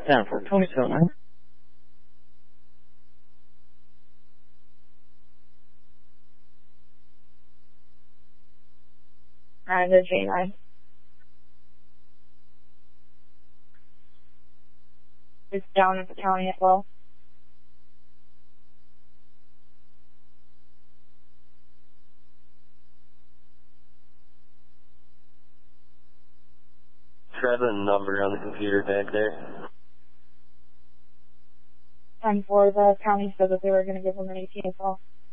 Down for Tony Stone. The J9. It's down at the county as well. Try the number on the computer back there. 10-4, the county said that they were going to give them an AT as well.